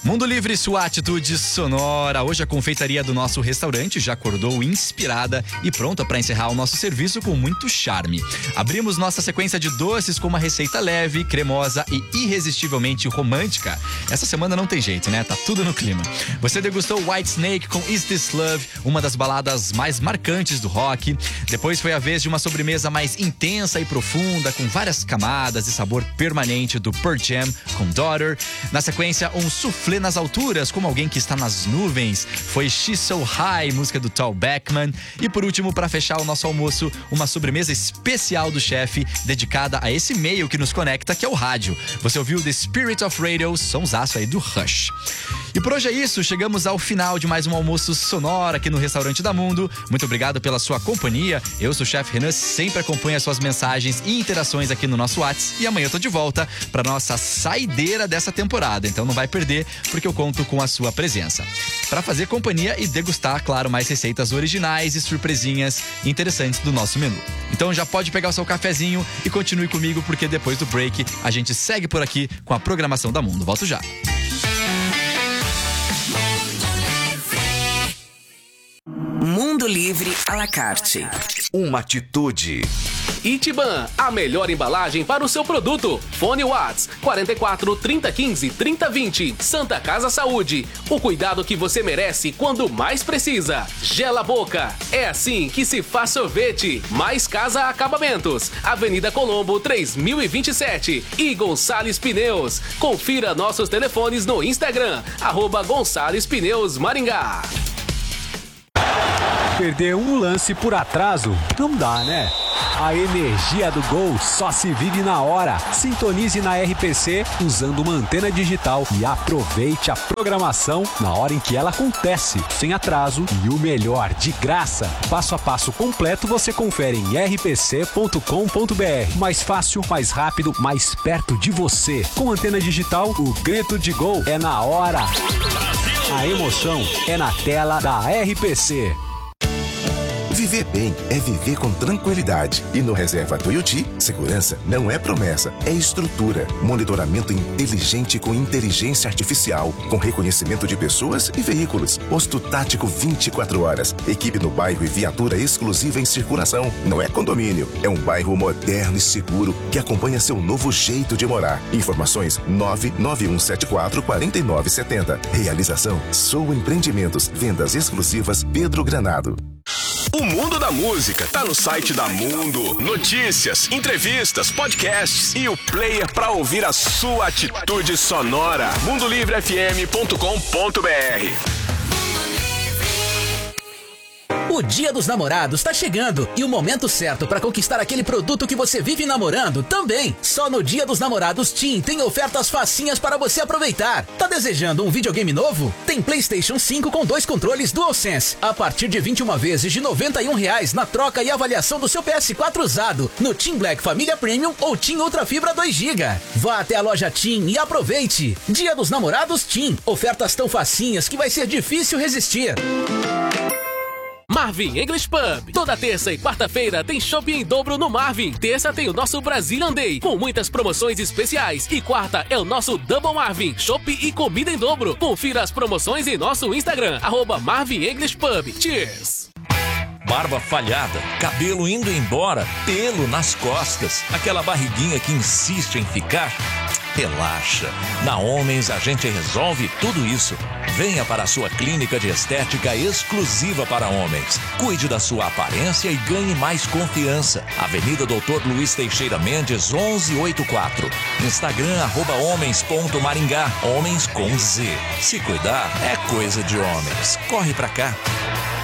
Mundo Livre, sua atitude sonora. Hoje a confeitaria do nosso restaurante já acordou inspirada e pronta para encerrar o nosso serviço com muito charme. Abrimos nossa sequência de doces com uma receita leve, cremosa e irresistivelmente romântica. Essa semana não tem jeito, né? Tá tudo no clima. Você degustou Whitesnake com Is This Love, uma das baladas mais marcantes do rock. Depois foi a vez de uma sobremesa mais intensa e profunda, com várias camadas e sabor permanente do Pearl Jam com Daughter. Na sequência, um soufflé nas alturas, como alguém que está nas nuvens. Foi She's So High, música do Tal Beckman. E por último, para fechar o nosso almoço, uma sobremesa especial do chefe, dedicada a esse meio que nos conecta, que é o rádio. Você ouviu The Spirit of Radio, sonsaço aí do Rush. E por hoje é isso, chegamos ao final de mais um almoço sonoro aqui no Restaurante da Mundo. Muito obrigado pela sua companhia. Eu sou o chefe Renan, sempre acompanho as suas mensagens e interações aqui no nosso WhatsApp. E amanhã eu tô de volta para nossa saideira dessa temporada. Então não vai perder, porque eu conto com a sua presença. Para fazer companhia e degustar, claro, mais receitas originais e surpresinhas interessantes do nosso menu. Então já pode pegar o seu cafezinho e continue comigo, porque depois do break a gente segue por aqui com a programação da Mundo. Volto já. Mundo Livre à la carte. Uma atitude. Itiban, a melhor embalagem para o seu produto. Fone Watts 44 3015 3020. Santa Casa Saúde. O cuidado que você merece quando mais precisa. Gela Boca. É assim que se faz sorvete. Mais Casa Acabamentos. Avenida Colombo 3027. E Gonçalves Pneus. Confira nossos telefones no Instagram. @Gonçalves Pneus Maringá. Perder um lance por atraso não dá, né? A energia do gol só se vive na hora. Sintonize na RPC usando uma antena digital e aproveite a programação na hora em que ela acontece, sem atraso e o melhor, de graça. Passo a passo completo você confere em rpc.com.br. Mais fácil, mais rápido, mais perto de você. Com antena digital, o grito de gol é na hora. A emoção é na tela da RPC. Viver bem é viver com tranquilidade. E no Reserva Tuiuti, segurança não é promessa, é estrutura. Monitoramento inteligente com inteligência artificial, com reconhecimento de pessoas e veículos. Posto tático 24 horas. Equipe no bairro e viatura exclusiva em circulação. Não é condomínio, é um bairro moderno e seguro que acompanha seu novo jeito de morar. Informações 991744970. Realização Sou Empreendimentos. Vendas exclusivas Pedro Granado. O mundo da música tá no site da Mundo. Notícias, entrevistas, podcasts e o player para ouvir a sua atitude sonora. mundolivrefm.com.br. O Dia dos Namorados tá chegando e o momento certo para conquistar aquele produto que você vive namorando também. Só no Dia dos Namorados TIM tem ofertas facinhas para você aproveitar. Tá desejando um videogame novo? Tem PlayStation 5 com 2 controles DualSense a partir de 21 vezes de R$ 91 na troca e avaliação do seu PS4 usado no TIM Black Família Premium ou TIM Ultra Fibra 2 GB. Vá até a loja TIM e aproveite. Dia dos Namorados TIM. Ofertas tão facinhas que vai ser difícil resistir. Marvin English Pub. Toda terça e quarta-feira tem shopping em dobro no Marvin. Terça tem o nosso Brazilian Day, com muitas promoções especiais. E quarta é o nosso Double Marvin, shopping e comida em dobro. Confira as promoções em nosso Instagram, @Marvin English Pub. Cheers! Barba falhada, cabelo indo embora, pelo nas costas, aquela barriguinha que insiste em ficar. Relaxa. Na Homens a gente resolve tudo isso. Venha para a sua clínica de estética exclusiva para homens. Cuide da sua aparência e ganhe mais confiança. Avenida Doutor Luiz Teixeira Mendes, 1184. Instagram @homens.maringá. Homens com Z. Se cuidar é coisa de homens. Corre pra cá.